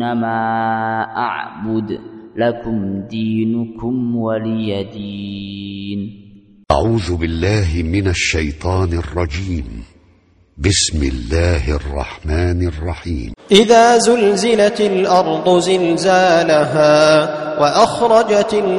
تعبدون ما أعبد لكم دينكم ولي دين. أعوذ بالله من الشيطان الرجيم. بسم الله الرحمن الرحيم. إذا زلزلت الأرض زلزالها وأخرجت